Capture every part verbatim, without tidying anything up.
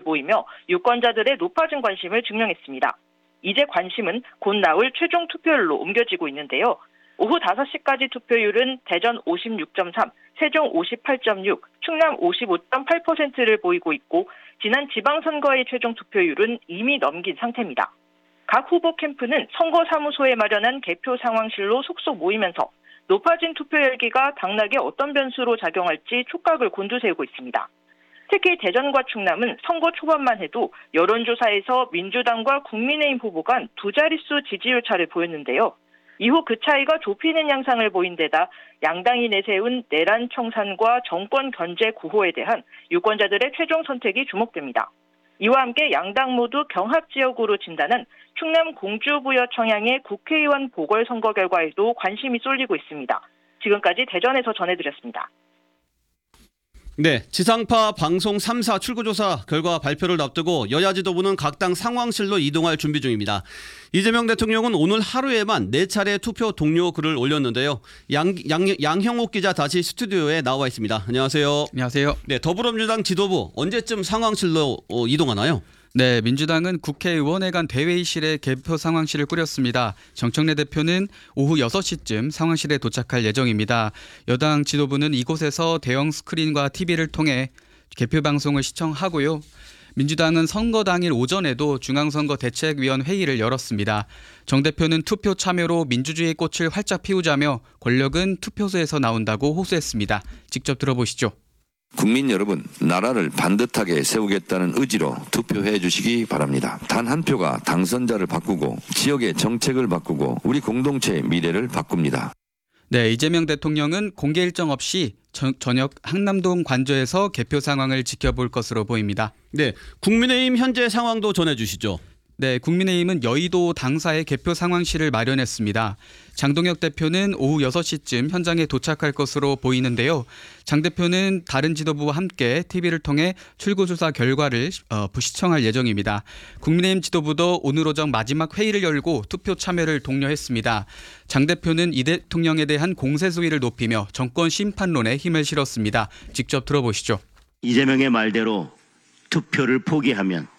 보이며 유권자들의 높아진 관심을 증명했습니다. 이제 관심은 곧 나올 최종 투표율로 옮겨지고 있는데요. 오후 다섯 시까지 투표율은 대전 오십육 점 삼, 세종 오십팔 점 육, 충남 오십오 점 팔 퍼센트를 보이고 있고 지난 지방선거의 최종 투표율은 이미 넘긴 상태입니다. 각 후보 캠프는 선거사무소에 마련한 개표 상황실로 속속 모이면서 높아진 투표 열기가 당락에 어떤 변수로 작용할지 촉각을 곤두세우고 있습니다. 특히 대전과 충남은 선거 초반만 해도 여론조사에서 민주당과 국민의힘 후보 간 두 자릿수 지지율 차를 보였는데요. 이후 그 차이가 좁히는 양상을 보인 데다 양당이 내세운 내란 청산과 정권 견제 구호에 대한 유권자들의 최종 선택이 주목됩니다. 이와 함께 양당 모두 경합 지역으로 진단한 충남 공주부여 청양의 국회의원 보궐선거 결과에도 관심이 쏠리고 있습니다. 지금까지 대전에서 전해드렸습니다. 네, 지상파 방송 삼 사 출구조사 결과 발표를 앞두고 여야 지도부는 각 당 상황실로 이동할 준비 중입니다. 이재명 대통령은 오늘 하루에만 네 차례 투표 동료 글을 올렸는데요. 양, 양, 양형옥 기자 다시 스튜디오에 나와 있습니다. 안녕하세요. 안녕하세요. 네, 더불어민주당 지도부 언제쯤 상황실로 어, 이동하나요? 네, 민주당은 국회의원회관 대회의실에 개표 상황실을 꾸렸습니다. 정청래 대표는 오후 여섯 시쯤 상황실에 도착할 예정입니다. 여당 지도부는 이곳에서 대형 스크린과 티비를 통해 개표 방송을 시청하고요. 민주당은 선거 당일 오전에도 중앙선거대책위원 회의를 열었습니다. 정 대표는 투표 참여로 민주주의의 꽃을 활짝 피우자며 권력은 투표소에서 나온다고 호소했습니다. 직접 들어보시죠. 국민 여러분, 나라를 반듯하게 세우겠다는 의지로 투표해 주시기 바랍니다. 단 한 표가 당선자를 바꾸고 지역의 정책을 바꾸고 우리 공동체의 미래를 바꿉니다. 네, 이재명 대통령은 공개 일정 없이 저, 저녁 한남동 관저에서 개표 상황을 지켜볼 것으로 보입니다. 네, 국민의힘 현재 상황도 전해주시죠. 네, 국민의힘은 여의도 당사의 개표 상황실을 마련했습니다. 장동혁 대표는 오후 여섯 시쯤 현장에 도착할 것으로 보이는데요. 장 대표는 다른 지도부와 함께 티비를 통해 출구조사 결과를 어, 시청할 예정입니다. 국민의힘 지도부도 오늘 오전 마지막 회의를 열고 투표 참여를 독려했습니다. 장 대표는 이 대통령에 대한 공세 수위를 높이며 정권 심판론에 힘을 실었습니다. 직접 들어보시죠. 이재명의 말대로 투표를 포기하면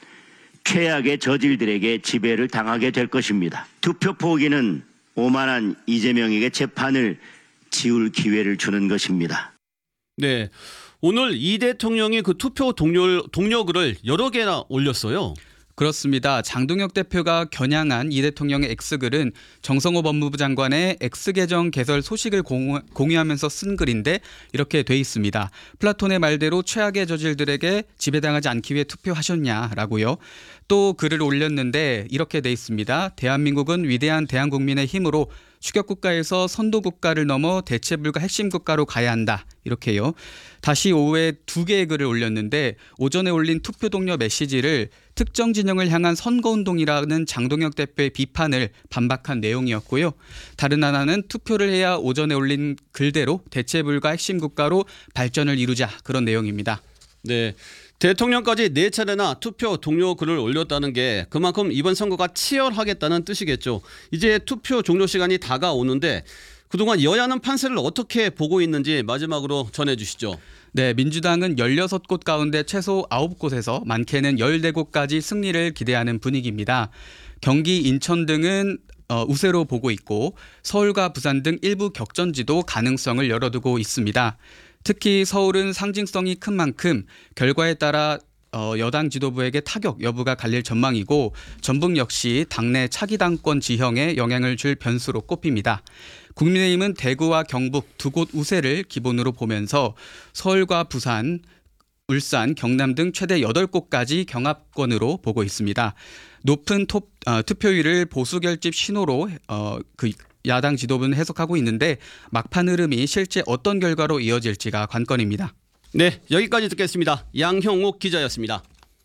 최악의 저질들에게 지배를 당하게 될 것입니다. 투표 포기는 오만한 이재명에게 재판을 지울 기회를 주는 것입니다. 네, 오늘 이 대통령이 그 투표 동료, 동료 글을 여러 개나 올렸어요. 그렇습니다. 장동혁 대표가 겨냥한 이 대통령의 X글은 정성호 법무부 장관의 X계정 개설 소식을 공유하면서 쓴 글인데 이렇게 돼 있습니다. 플라톤의 말대로 최악의 저질들에게 지배당하지 않기 위해 투표하셨냐라고요. 또 글을 올렸는데 이렇게 돼 있습니다. 대한민국은 위대한 대한국민의 힘으로 추격국가에서 선도국가를 넘어 대체불가 핵심국가로 가야 한다. 이렇게요. 다시 오후에 두 개의 글을 올렸는데 오전에 올린 투표 동료 메시지를 특정 진영을 향한 선거운동이라는 장동혁 대표의 비판을 반박한 내용이었고요. 다른 하나는 투표를 해야 오전에 올린 글대로 대체불가 핵심국가로 발전을 이루자 그런 내용입니다. 네, 대통령까지 네 차례나 투표 동료 글을 올렸다는 게 그만큼 이번 선거가 치열하겠다는 뜻이겠죠. 이제 투표 종료 시간이 다가오는데 그동안 여야는 판세를 어떻게 보고 있는지 마지막으로 전해주시죠. 네, 민주당은 열여섯 곳 가운데 최소 아홉 곳에서 많게는 열네 곳까지 승리를 기대하는 분위기입니다. 경기, 인천 등은 어, 우세로 보고 있고 서울과 부산 등 일부 격전지도 가능성을 열어두고 있습니다. 특히 서울은 상징성이 큰 만큼 결과에 따라 어, 여당 지도부에게 타격 여부가 갈릴 전망이고 전북 역시 당내 차기 당권 지형에 영향을 줄 변수로 꼽힙니다. 국민의힘은 대구와 경북 두 곳 우세를 기본으로 보면서 서울과 부산, 울산, 경남 등 최대 여덟 곳까지 경합권으로 보고 있습니다. 높은 톱, 어, 투표율을 보수 결집 신호로 어, 그 야당 지도부는 해석하고 있는데 막판 흐름이 실제 어떤 결과로 이어질지가 관건입니다. 네, 여기까지 듣겠습니다. 양형옥 기자였습니다.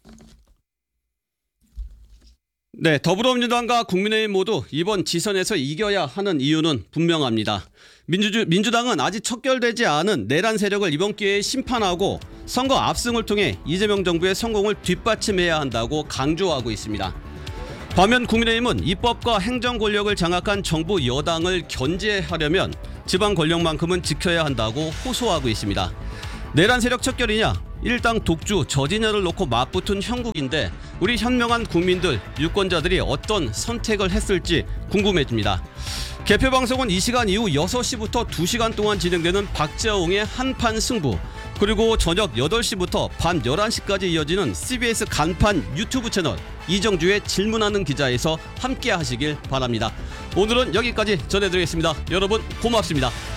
네, 더불어민주당과 국민의힘 모두 이번 지선에서 이겨야 하는 이유는 분명합니다. 민주주, 민주당은 아직 척결되지 않은 내란 세력을 이번 기회에 심판하고 선거 압승을 통해 이재명 정부의 성공을 뒷받침해야 한다고 강조하고 있습니다. 반면 국민의힘은 입법과 행정 권력을 장악한 정부 여당을 견제하려면 지방 권력만큼은 지켜야 한다고 호소하고 있습니다. 내란 세력 척결이냐, 일당 독주 저진여를 놓고 맞붙은 형국인데 우리 현명한 국민들, 유권자들이 어떤 선택을 했을지 궁금해집니다. 개표 방송은 이 시간 이후 여섯 시부터 두 시간 동안 진행되는 박재홍의 한판 승부, 그리고 저녁 여덟 시부터 밤 열한 시까지 이어지는 씨비에스 간판 유튜브 채널 이정주의 질문하는 기자에서 함께 하시길 바랍니다. 오늘은 여기까지 전해드리겠습니다. 여러분 고맙습니다.